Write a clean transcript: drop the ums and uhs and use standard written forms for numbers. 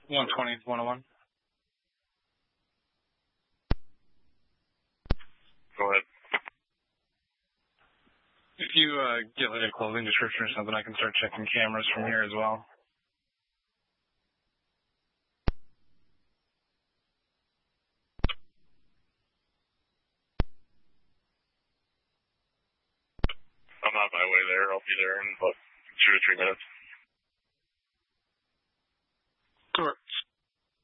120 to 101. Go ahead. If you get like a clothing description or something, I can start checking cameras from here as well. I'm on my way there. I'll be there in about 2 or 3 minutes.